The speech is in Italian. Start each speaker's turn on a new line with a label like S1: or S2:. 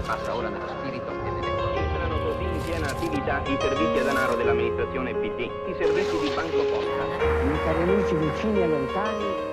S1: passa ora nello spirito e nelle cose.
S2: Entrano così in piena attività i servizi a denaro dell'amministrazione PD, i servizi di Banco Posta.
S3: Miei cari amici vicini e lontani,